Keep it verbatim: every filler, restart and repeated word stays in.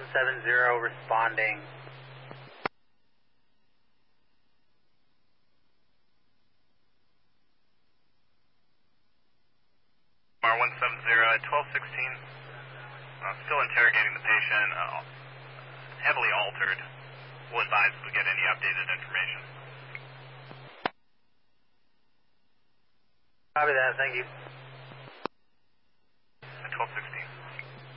seven zero responding. R one seven zero at twelve sixteen. Uh, still interrogating the patient. Uh, heavily altered. We'll advise if we get any updated information. Copy that, thank you.